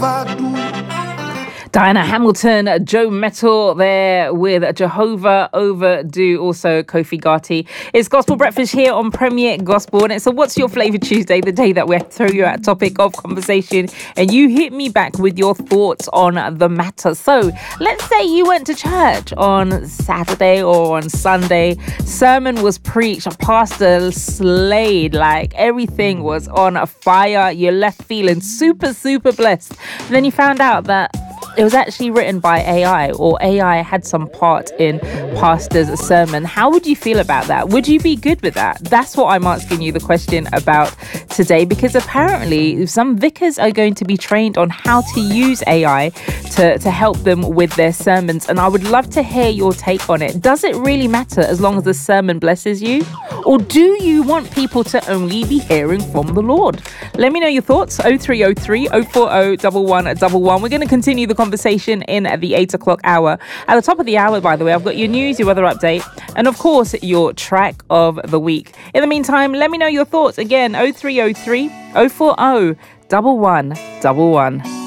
Diana Hamilton, Joe Mettle there with Jehovah Overdue, also Kofi Gatti. It's Gospel Breakfast here on Premier Gospel. And it's a What's Your Flavour Tuesday, the day that we throw you at topic of conversation and you hit me back with your thoughts on the matter. So let's say you went to church on Saturday or on Sunday. Sermon was preached, a pastor slayed, like everything was on fire. You left feeling super, super blessed. And then you found out that it was actually written by AI, or AI had some part in pastor's sermon. How would you feel about that? Would you be good with that? That's what I'm asking you the question about today, because apparently some vicars are going to be trained on how to use AI to help them with their sermons. And I would love to hear your take on it. Does it really matter as long as the sermon blesses you? Or do you want people to only be hearing from the Lord? Let me know your thoughts. 0303 040 1111. We're going to continue the conversation in the 8 o'clock hour. At the top of the hour, by the way, I've got your news, your weather update, and of course, your track of the week. In the meantime, let me know your thoughts. Again, 0303 040 1111.